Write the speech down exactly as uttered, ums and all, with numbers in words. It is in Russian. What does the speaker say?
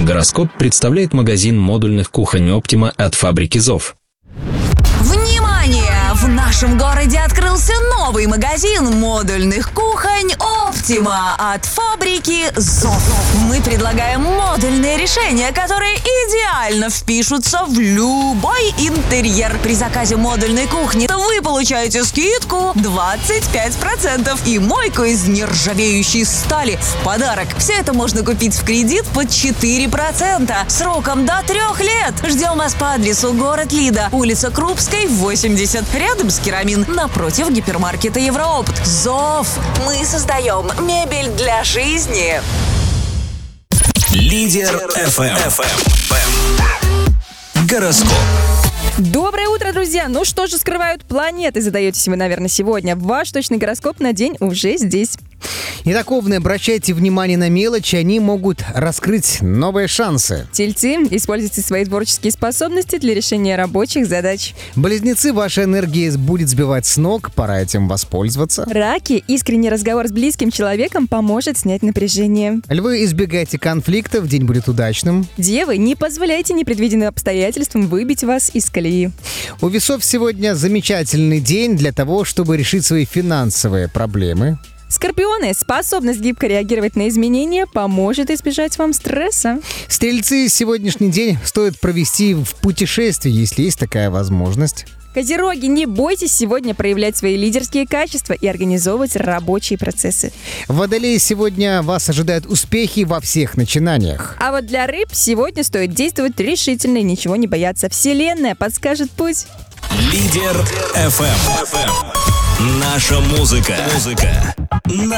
Гороскоп представляет магазин модульных кухонь «Оптима» от фабрики «Зов». Внимание! В нашем городе открылся новый магазин модульных кухонь «Оптима» от фабрики «Зов». Мы предлагаем модульные решения, которые идеально впишутся в любой интерьер. При заказе модульной кухни вы получаете скидку двадцать пять процентов и мойку из нержавеющей стали в подарок. Все это можно купить в кредит под четыре процента сроком до трех лет. Ждем вас по адресу город Лида, улица Крупской, восемьдесят, рядом с Керамин, напротив гипермаркета Евроопт. «Зов». Мы создаем мебель для жизни. Лидер эф эм. Гороскоп. Доброе утро, друзья! Ну что же скрывают планеты, задаетесь вы, наверное, сегодня. Ваш точный гороскоп на день уже здесь. Итак, Овны, обращайте внимание на мелочи, они могут раскрыть новые шансы. Тельцы, используйте свои творческие способности для решения рабочих задач. Близнецы, ваша энергия будет сбивать с ног, пора этим воспользоваться. Раки, искренний разговор с близким человеком поможет снять напряжение. Львы, избегайте конфликтов, день будет удачным. Девы, не позволяйте непредвиденным обстоятельствам выбить вас из колеи. У весов сегодня замечательный день для того, чтобы решить свои финансовые проблемы. Скорпионы, способность гибко реагировать на изменения поможет избежать вам стресса. Стрельцы, сегодняшний день стоит провести в путешествии, если есть такая возможность. Козероги, не бойтесь сегодня проявлять свои лидерские качества и организовывать рабочие процессы. Водолеи, сегодня вас ожидают успехи во всех начинаниях. А вот для рыб сегодня стоит действовать решительно и ничего не бояться. Вселенная подскажет путь. Лидер эф эм. Наша музыка. Музыка.